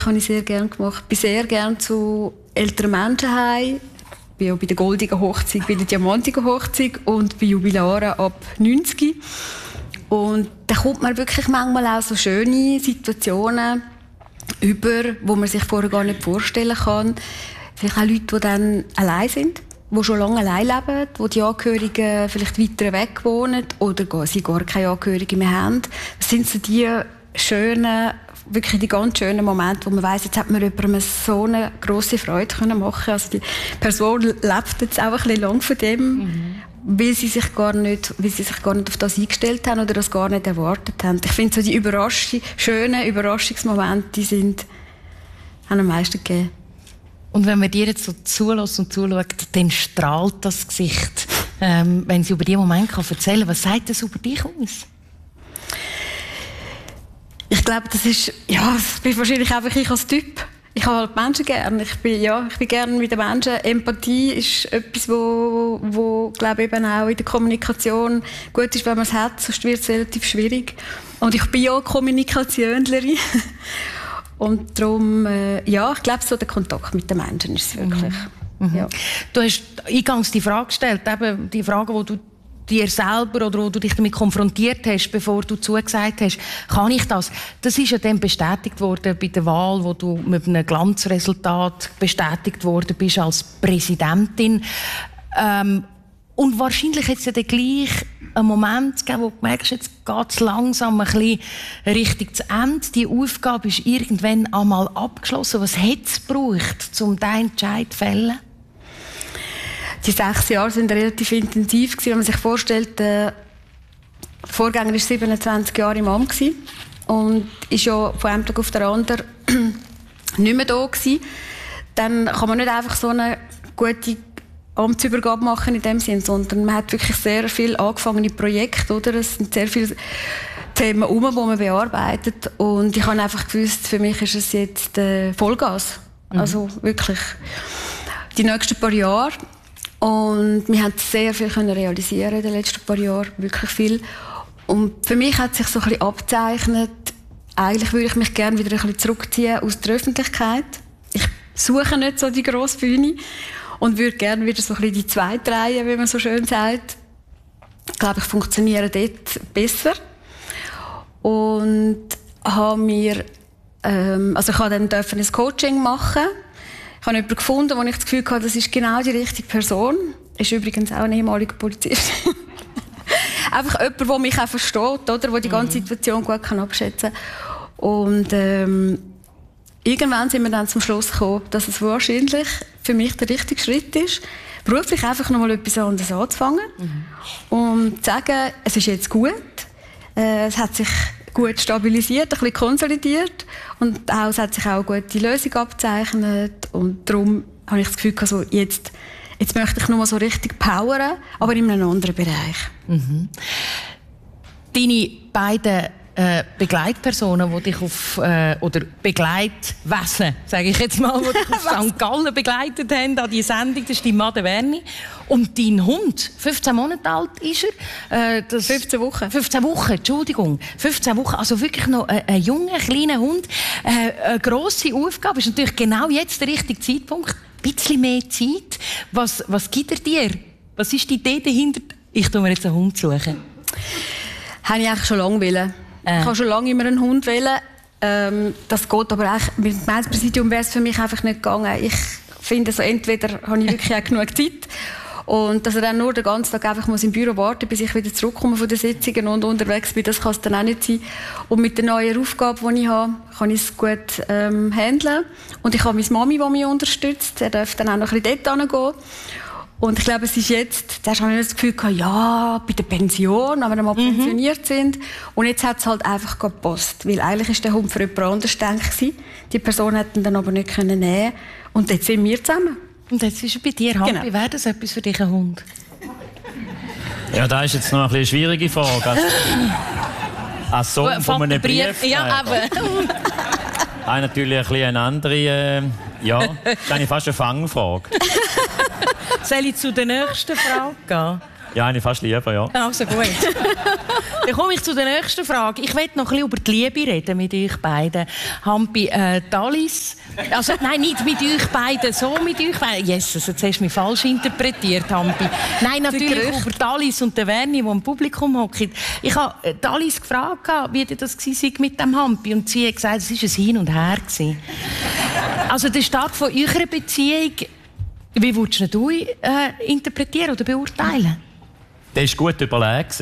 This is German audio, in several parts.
habe ich sehr gerne gemacht. Ich bin sehr gerne zu älteren Menschen heim. Ich bin auch bei der goldigen Hochzeit, bei der diamantigen Hochzeit und bei Jubilaren ab 90. Und da kommt man wirklich manchmal auch so schöne Situationen über, wo man sich vorher gar nicht vorstellen kann. Vielleicht auch Leute, die dann allein sind, die schon lange allein leben, wo die Angehörigen vielleicht weiter weg wohnen oder sie gar keine Angehörigen mehr haben. Das sind so die schönen, wirklich die ganz schönen Momente, wo man weiss, jetzt hat man jemandem so eine grosse Freude machen können. Also die Person lebt jetzt auch ein bisschen lang von dem, weil sie sich gar nicht auf das eingestellt haben oder das gar nicht erwartet haben. Ich finde so die schönen Überraschungsmomente, die haben am meisten gegeben. Und wenn man dir jetzt so zulässt und zuschaut, dann strahlt das Gesicht. Wenn sie über diesen Moment erzählen kann, was sagt das über dich aus? Ich glaube, das bin wahrscheinlich einfach ich als Typ. Ich habe halt Menschen gerne. Ich bin gerne mit den Menschen. Empathie ist etwas, wo glaube ich, eben auch in der Kommunikation gut ist, wenn man es hat, sonst wird es relativ schwierig. Und ich bin ja Kommunikationlerin. Und darum, ich glaube, so der Kontakt mit den Menschen ist es wirklich. Ja. Du hast eingangs die Frage gestellt, eben die Frage, die du dir selber oder wo du dich damit konfrontiert hast, bevor du zugesagt hast, kann ich das? Das ist ja dann bestätigt worden bei der Wahl, wo du mit einem Glanzresultat bestätigt worden bist als Präsidentin. Und wahrscheinlich hat es ja dann gleich einen Moment gegeben, wo du merkst, jetzt geht es langsam ein bisschen Richtung zu Ende. Die Aufgabe ist irgendwann einmal abgeschlossen. Was hat es gebraucht, um diesen Entscheid zu fällen? Die 6 Jahre waren relativ intensiv, wenn man sich vorstellt, der Vorgänger war 27 Jahre im Amt und ist ja von einem Tag auf den anderen nicht mehr da gewesen. Dann kann man nicht einfach so eine gute Amtsübergabe machen in dem Sinn, sondern man hat wirklich sehr viele angefangene Projekte, oder? Es sind sehr viele Themen die man bearbeitet und ich habe einfach gewusst, für mich ist es jetzt Vollgas. Also wirklich die nächsten paar Jahre. Und wir haben sehr viel realisieren in den letzten paar Jahren, wirklich viel. Und für mich hat sich so ein bisschen abgezeichnet, eigentlich würde ich mich gerne wieder ein bisschen zurückziehen aus der Öffentlichkeit. Ich suche nicht so die grosse Bühne und würde gerne wieder so ein bisschen die zweite Reihe, wie man so schön sagt. Ich glaube, ich funktioniere dort besser. Und habe mir, ich habe dann ein Coaching machen. Ich habe jemanden gefunden, wo ich das Gefühl hatte, das ist genau die richtige Person. Ist übrigens auch ein ehemaliger Polizist. Einfach jemand, der mich auch versteht, oder? Der die ganze Situation gut abschätzen kann. Und irgendwann sind wir dann zum Schluss gekommen, dass es wahrscheinlich für mich der richtige Schritt ist, beruflich einfach noch mal etwas anderes anzufangen. Und zu sagen, es ist jetzt gut. Es hat sich gut stabilisiert, ein bisschen konsolidiert und auch, es hat sich auch eine gute Lösung abgezeichnet und darum habe ich das Gefühl, also jetzt möchte ich noch mal so richtig powern, aber in einem anderen Bereich. Deine beiden Begleitpersonen, die dich oder Begleitwesen, sage ich jetzt mal, die dich auf St. Gallen begleitet haben an die Sendung, das ist die Madde Werni. Und dein Hund, 15 Monate alt ist er. 15 Wochen. 15 Wochen, Entschuldigung. 15 Wochen, also wirklich noch ein junger, kleiner Hund. Eine grosse Aufgabe, ist natürlich genau jetzt der richtige Zeitpunkt. Ein bisschen mehr Zeit. Was gibt er dir? Was ist die Idee dahinter? Ich tue mir jetzt einen Hund suchen. Habe ich eigentlich schon lange wollen. Ich habe schon lange immer einen Hund wollen. Das geht aber auch, mit dem Gemeindepräsidium wäre es für mich einfach nicht gegangen. Ich finde, so entweder habe ich wirklich auch genug Zeit und dass er dann nur den ganzen Tag einfach im Büro warten muss, bis ich wieder zurückkomme von den Sitzungen und unterwegs bin, das kann es dann auch nicht sein. Und mit der neuen Aufgabe, die ich habe, kann ich es gut handeln. Und ich habe meine Mami, die mich unterstützt. Er darf dann auch noch ein bisschen dort hingehen. Und ich glaube, es ist jetzt, zuerst habe ich das Gefühl gehabt, ja, bei der Pension, wenn wir mal pensioniert sind. Und jetzt hat es halt einfach gepasst. Weil eigentlich war der Hund für jemand anderes gedacht. Die Person hätte ihn dann aber nicht nehmen können. Und jetzt sind wir zusammen. Und jetzt ist er bei dir. Hampi, genau. Wäre das etwas für dich, ein Hund? Ja, das ist jetzt noch eine schwierige Frage. Als Sohn von einem Brief. Ja, aber. Natürlich ein bisschen eine andere. Ja, das ist eigentlich fast eine Fangfrage. Soll ich zu der nächsten Frage gehen? Ja, eine fast lieber, ja. Also gut. Dann komme ich zu der nächsten Frage. Ich möchte noch ein bisschen über die Liebe reden mit euch beiden. Hampi, Talis. Also, nein, nicht mit euch beiden, so mit euch beiden. Jesus, jetzt hast du mich falsch interpretiert, Hampi. Nein, natürlich über Talis und den Werni, die im Publikum hocken. Ich habe Talis gefragt, wie das war mit dem Hampi. Und sie hat gesagt, es war ein Hin und Her. Also, der Start von eurer Beziehung, wie würdest du interpretieren oder beurteilen? Der war gut überlegt.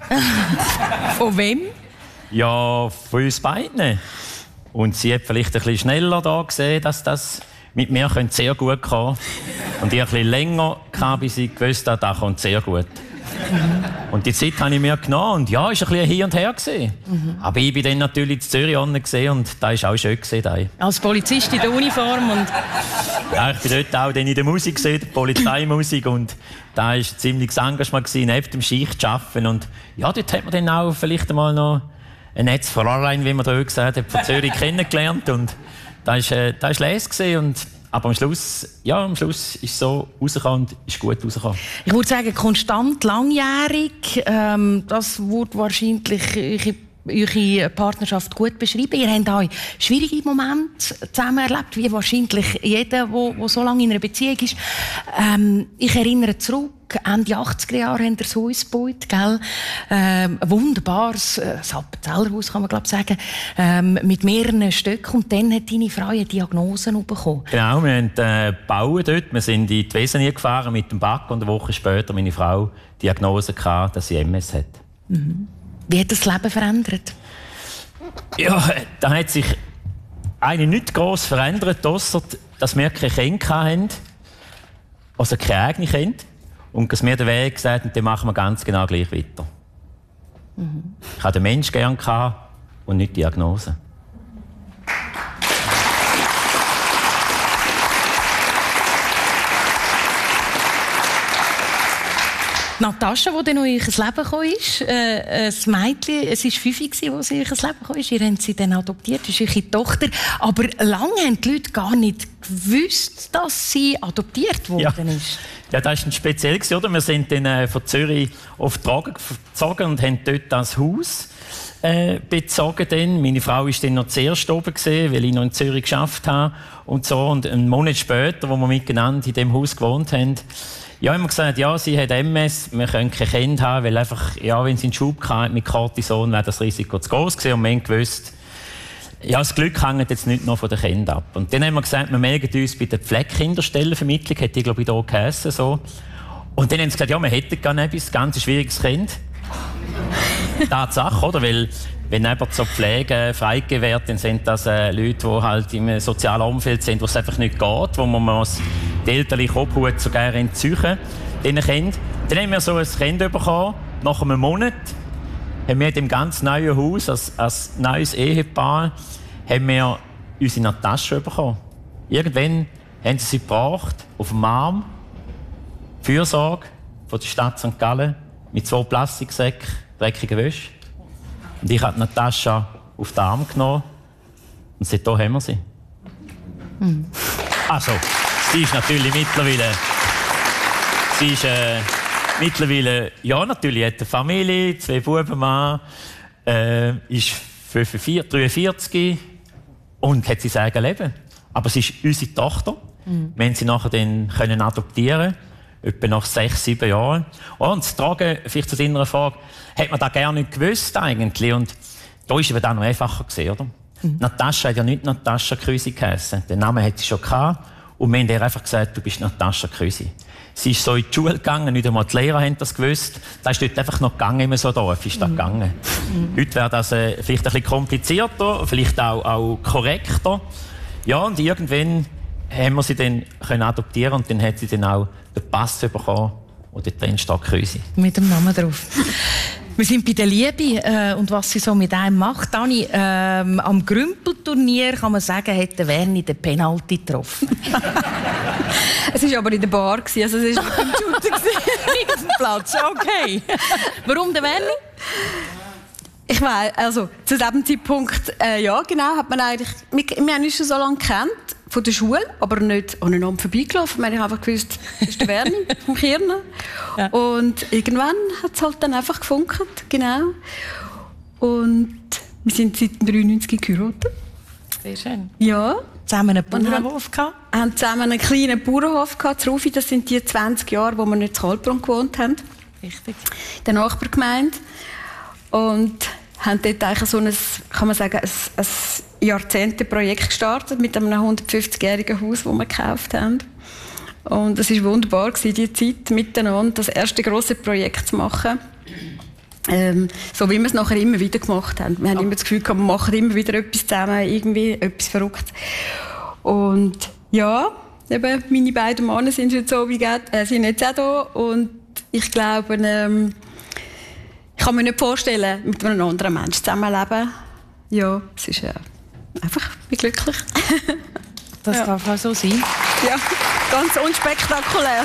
Von wem? Ja, von uns beiden. Und sie hat vielleicht ein bisschen schneller da gesehen, dass das mit mir sehr gut kommen könnte. Und ich ein bisschen länger, bis sie gewusst hat, das kommt sehr gut. Und die Zeit habe ich mir genommen. Und ja, es war ein bisschen hin und her. Aber ich bin dann natürlich in Zürich gesehen und das war auch schön. Als Polizist in der Uniform. Und ja, ich bin dort auch in der Musik, der Polizeimusik. Und da war ein ziemliches Engagement, neben dem Schicht zu arbeiten. Und ja, dort hat man dann auch vielleicht einmal noch ein Netz von Fräulein, wie man da gesagt hat, von Zürich kennengelernt. Und das war les. Aber am Schluss ist es so rausgekommen und ist gut rausgekommen. Ich würde sagen, konstant, langjährig. Das würde wahrscheinlich eure Partnerschaft gut beschreiben. Ihr habt auch schwierige Momente zusammen erlebt, wie wahrscheinlich jeder, der so lange in einer Beziehung ist. Ich erinnere zurück, Ende 80er Jahre haben wir so gebaut, gell? Ein wunderbares Appenzellerhaus, kann man glaube sagen, mit mehreren Stöcken. Und dann hat deine Frau eine Diagnose bekommen. Genau, wir haben gebaut dort. Wir sind in die Wesen gefahren mit dem Bagger und eine Woche später meine Frau die Diagnose gehabt, dass sie MS hat. Mhm. Wie hat das Leben verändert? Ja, da hat sich eigentlich nichts gross verändert, ausser dass wir keine Kinder hatten, also keine eigenen Kinder. Und dass wir den Weg gesagt haben, den machen wir ganz genau gleich weiter. Mhm. Ich hatte den Menschen gerne und nicht die Diagnose. Natascha, die dann noch in euer Leben gekommen ist, ein Mädchen, es war 5, als sie in euer Leben gekommen ist. Ihr habt sie dann adoptiert, das ist eure Tochter. Aber lange haben die Leute gar nicht gewusst, dass sie adoptiert worden ist. Ja, das war speziell, oder? Wir sind dann von Zürich auf Tragen gezogen und haben dort das Haus bezogen. Dann. Meine Frau war dann noch zuerst oben, weil ich noch in Zürich gearbeitet habe. Und so. Und einen Monat später, als wir miteinander in diesem Haus gewohnt haben, ja, haben wir gesagt, ja, sie hat MS, wir können kein Kind haben, weil einfach, ja, wenn sie einen Schub hatte mit Cortison, wäre das Risiko zu groß gewesen. Und wir haben gewusst, ja, das Glück hängt jetzt nicht nur von den Kindern ab. Und dann haben wir gesagt, wir melden uns bei der Pflegekinderstellenvermittlung, hat die, glaube ich, hier geheissen, so. Und dann haben sie gesagt, ja, wir hätten gar nicht etwas, ganz schwieriges Kind. Tatsache, oder? Weil, wenn jemand zur Pflege freigegeben wird, dann sind das Leute, die halt im sozialen Umfeld sind, wo es einfach nicht geht, wo man die elterliche Obhut sogar entziehen diesen Kindern. Dann haben wir so ein Kind bekommen, nach einem Monat. Haben wir in dem ganz neuen Haus, als neues Ehepaar, haben wir unsere Natascha bekommen. Irgendwann haben sie gebracht, auf dem Arm, Fürsorge von der Stadt St. Gallen, mit 2 Plastiksäcken, dreckiger Wäsche. Und ich habe Natascha auf den Arm genommen und seitdem haben wir sie. Mhm. Also, sie ist natürlich mittlerweile, ja, natürlich hat eine Familie, 2 Buben, Mann, ist 43 und hat sein eigenes Leben. Aber sie ist unsere Tochter. Mhm. Wir haben sie nachher dann können adoptieren, etwa nach 6, 7 Jahren. Und das Tragen, vielleicht zu deiner Frage, hat man das gerne nicht gewusst eigentlich. Und da war es dann noch einfacher gewesen, oder? Mhm. Natascha hat ja nicht Natascha Krüsi geheißen. Den Namen hat sie schon gehabt. Und wir haben ihr einfach gesagt, du bist Natascha Krüsi. Sie ist so in die Schule gegangen, nicht einmal die Lehrer haben das gewusst. Das ist dort einfach noch gegangen, immer so Dorf ist das gegangen. Heute wäre das vielleicht ein bisschen komplizierter, vielleicht auch korrekter. Ja, und irgendwann haben wir sie dann können adoptieren und dann hat sie dann auch den Pass bekommen und dort drin steht Krüsi. Mit dem Namen drauf. Wir sind bei der Liebe und was sie so mit einem macht. Dani, am Grümpelturnier kann man sagen, hat der Werni den Penalty getroffen. Es war aber in der Bar, also es war nicht im Shooter. Nicht auf dem Platz, okay. Warum der Werni? Ich weiß, also zu diesem Zeitpunkt, ja genau, hat man eigentlich, wir haben uns schon so lange gekannt von der Schule, aber nicht aneinander vorbeigelaufen. Ich habe einfach gewusst, das ist der Werni vom Kirnen. Ja. Und irgendwann hat es halt dann einfach gefunkt, genau. Und wir sind seit 1993 geheiratet. Sehr schön. Ja. Zusammen einen Bauernhof gehabt? Wir haben zusammen einen kleinen Bauernhof gehabt, in Rufi. Das sind die 20 Jahre, wo wir nicht in Kaltbrunn gewohnt haben. Richtig. In der Nachbargemeinde. Und haben dort eigentlich so ein, kann man sagen, ein Jahrzehnte-Projekt gestartet mit einem 150-jährigen Haus, das wir gekauft haben. Und es war wunderbar, diese Zeit miteinander das erste grosse Projekt zu machen. So wie wir es nachher immer wieder gemacht haben. Wir haben immer das Gefühl gehabt, wir machen immer wieder etwas zusammen, irgendwie etwas Verrücktes. Und ja, eben, meine beiden Männer sind heute so sind jetzt auch da. Und ich glaube, ich kann mir nicht vorstellen, mit einem anderen Menschen zusammenleben. Ja, es ist einfach, ich bin glücklich. Das darf auch so sein. Ja, ganz unspektakulär.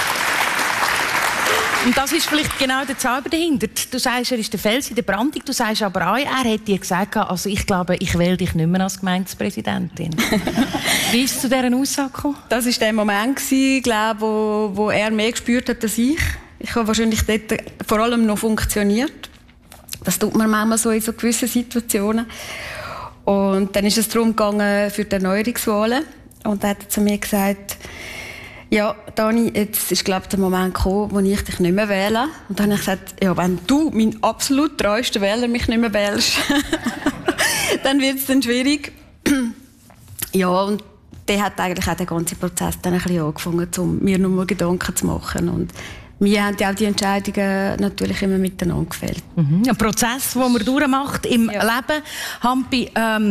Und das ist vielleicht genau der Zauber dahinter. Du sagst, er ist der Fels in der Brandung. Du sagst aber auch, er hat dir gesagt, also ich glaube, ich wähle dich nicht mehr als Gemeindepräsidentin. Wie ist es zu dieser Aussage gekommen? Das war der Moment, glaube, wo er mehr gespürt hat als ich. Ich habe wahrscheinlich dort vor allem noch funktioniert. Das tut man manchmal so in so gewissen Situationen. Und dann ist es darum gegangen für die Erneuerungswahlen. Und er hat zu mir gesagt, ja, Dani, jetzt ist, glaube ich, der Moment gekommen, wo ich dich nicht mehr wähle. Und dann habe ich gesagt, ja, wenn du, mein absolut treuester Wähler, mich nicht mehr wählst, dann wird es dann schwierig. Ja, und der hat eigentlich auch den ganzen Prozess dann ein bisschen angefangen, um mir noch mal Gedanken zu machen. Und wir haben ja auch die Entscheidungen natürlich immer miteinander gefällt. Ein Prozess, den man durchmacht im Leben. Hampi,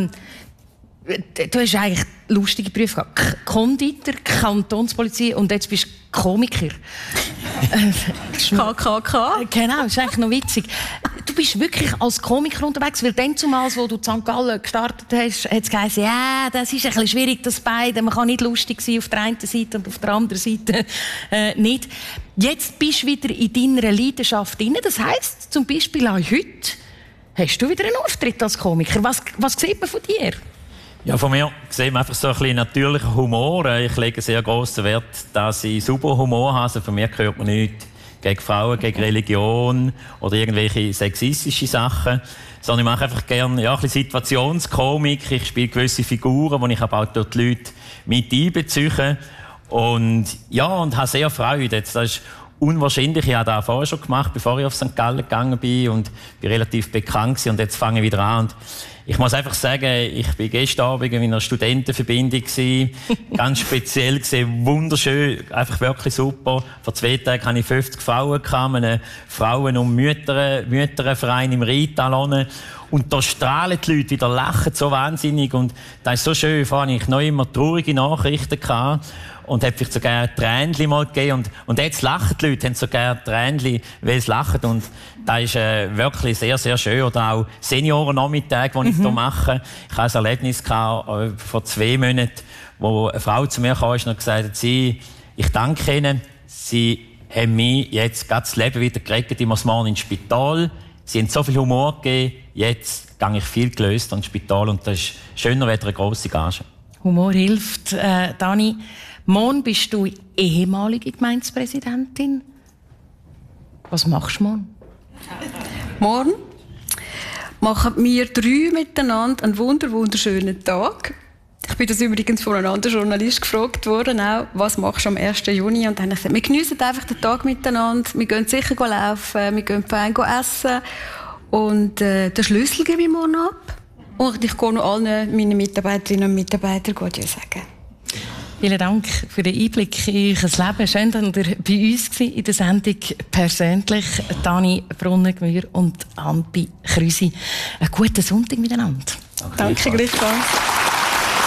du hast eigentlich lustige Berufe gehabt. Konditor, Kantonspolizei und jetzt bist du Komiker. KKK. Genau, das ist eigentlich noch witzig. Du bist wirklich als Komiker unterwegs, weil dann zumals, wo du in St. Gallen gestartet hast, hat es geheißen, ja, das ist ein bisschen schwierig, das beide. Man kann nicht lustig sein auf der einen Seite und auf der anderen Seite nicht. Jetzt bist du wieder in deiner Leidenschaft drin. Das heisst, zum Beispiel auch heute hast du wieder einen Auftritt als Komiker. Was sieht man von dir? Ja, von mir sehen wir einfach so ein bisschen natürlichen Humor. Ich lege sehr grossen Wert, dass ich super Humor habe. Also von mir hört man nichts gegen Frauen, gegen Religion oder irgendwelche sexistische Sachen. Sondern ich mache einfach gerne ein bisschen Situationskomik. Ich spiele gewisse Figuren, die ich aber auch dort die Leute mit einbeziehe. Und habe sehr Freude. Das ist unwahrscheinlich. Ich habe das vorher schon gemacht, bevor ich auf St. Gallen gegangen bin und bin relativ bekannt gewesen. Und jetzt fange ich wieder an. Und ich muss einfach sagen, ich bin gestern Abend in einer Studentenverbindung gewesen. Ganz speziell gewesen, wunderschön, einfach wirklich super. Vor 2 Tagen hatte ich 50 Frauen gehabt, einen Frauen- und Mütterverein im Rheintal. Und da strahlen die Leute wieder, lachen so wahnsinnig. Und das ist so schön. Vorher hatte ich noch immer traurige Nachrichten gehabt. Und hat vielleicht sogar Tränchen mal gegeben. Und jetzt lachen die Leute, haben sogar Tränchen, weil sie lachen. Und das ist wirklich sehr, sehr schön. Oder auch Seniorennachmittage, die ich hier mache. Ich hatte ein Erlebnis gehabt, vor 2 Monaten, wo eine Frau zu mir kam und gesagt hat, ich danke Ihnen, Sie haben mir jetzt gerade das Leben wieder gerettet. Ich muss morgen ins Spital. Sie haben so viel Humor gegeben. Jetzt gehe ich viel gelöst ins Spital. Und das ist schöner als eine grosse Gage. Humor hilft. Dani, morgen bist du ehemalige Gemeindepräsidentin. Was machst du morgen? Morgen machen wir 3 miteinander einen wunderschönen Tag. Ich bin das übrigens von einem anderen Journalist gefragt worden, auch, was machst du am 1. Juni? Und dann habe ich gesagt, wir geniessen einfach den Tag miteinander. Wir gehen sicher laufen, wir gehen fein essen. Und den Schlüssel gebe ich morgen ab. Und ich gehe noch allen meinen Mitarbeiterinnen und Mitarbeitern Gute sagen. Vielen Dank für den Einblick in euer Leben. Schön, dass ihr bei uns in der Sendung persönlich. Dani Brunnengemühr und Hampi Krüsi. Einen guten Sonntag miteinander. Danke, gleichfalls.